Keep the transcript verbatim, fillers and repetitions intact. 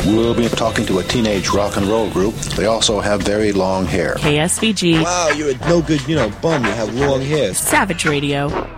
We'll be talking to a teenage rock and roll group. They also have very long hair. K S V G. Wow, you're a no good, you know, bum. You have long hair. Savage Radio.